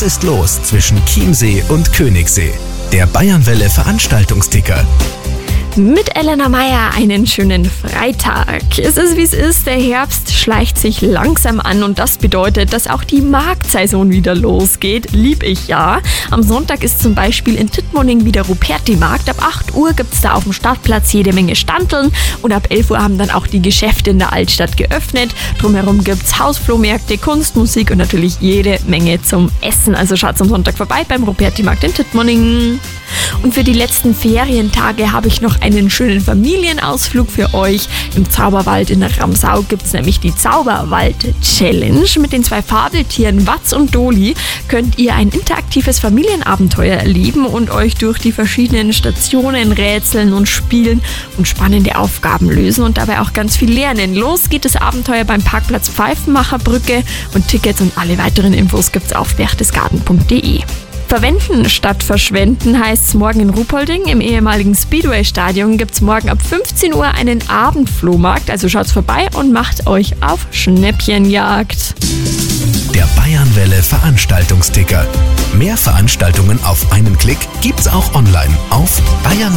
ist los zwischen Chiemsee und Königssee? Der Bayernwelle Veranstaltungsticker. Mit Elena Meyer einen schönen Freitag. Es ist wie es ist, der Herbst schleicht sich langsam an und das bedeutet, dass auch die Marktsaison wieder losgeht. Lieb ich ja. Am Sonntag ist zum Beispiel in Tittmoning wieder Ruperti-Markt. Ab 8 Uhr gibt es da auf dem Stadtplatz jede Menge Standeln und ab 11 Uhr haben dann auch die Geschäfte in der Altstadt geöffnet. Drumherum gibt es Hausflohmärkte, Kunst, Musik und natürlich jede Menge zum Essen. Also schaut am Sonntag vorbei beim Ruperti-Markt in Tittmoning. Und für die letzten Ferientage habe ich noch einen schönen Familienausflug für euch. Im Zauberwald in Ramsau gibt es nämlich die Zauberwald-Challenge. Mit den 2 Fabeltieren Watz und Doli könnt ihr ein interaktives Familienabenteuer erleben und euch durch die verschiedenen Stationen rätseln und spielen und spannende Aufgaben lösen und dabei auch ganz viel lernen. Los geht das Abenteuer beim Parkplatz Pfeifenmacherbrücke und Tickets und alle weiteren Infos gibt's auf berchtesgaden.de. Verwenden statt verschwenden heißt es morgen in Ruhpolding. Im ehemaligen Speedway-Stadion gibt es morgen ab 15 Uhr einen Abendflohmarkt. Also schaut vorbei und macht euch auf Schnäppchenjagd. Der Bayernwelle Veranstaltungsticker. Mehr Veranstaltungen auf einen Klick gibt's auch online auf Bayern